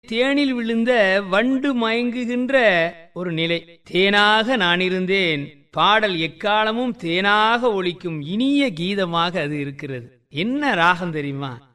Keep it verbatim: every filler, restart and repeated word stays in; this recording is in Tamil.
தேனில் விழுந்த வண்டு மயங்குகின்ற ஒரு நிலை. தேனாக நான் இருந்தேன். பாடல் எக்காலமும் தேனாக ஒலிக்கும் இனிய கீதமாக அது இருக்கிறது. என்ன ராகம் தெரியுமா?